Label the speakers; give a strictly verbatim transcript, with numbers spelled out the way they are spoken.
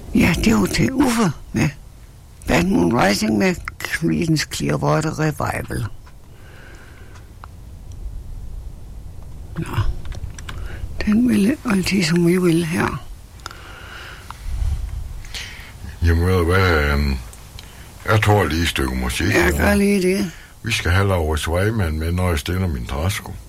Speaker 1: Ja, det var til Uffe med Bad Moon Rising med Creedence Clearwater Revival. Nå. Den ville altid, som vi vil her.
Speaker 2: Jamen, ved du hvad? Jeg tror lige et stykke musik.
Speaker 1: Jeg gør lige det.
Speaker 2: Vi skal have Laura Svejman med, når jeg stiller min træsko.